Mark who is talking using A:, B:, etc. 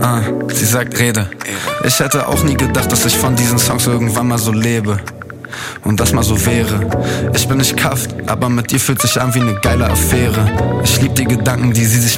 A: Sie sagt Rede. Ich hätte auch nie gedacht, dass ich von diesen Songs irgendwann mal so lebe. Und das mal so wäre. Ich bin nicht Kraft, aber mit dir fühlt sich an wie eine geile Affäre. Ich lieb die Gedanken, die sie sich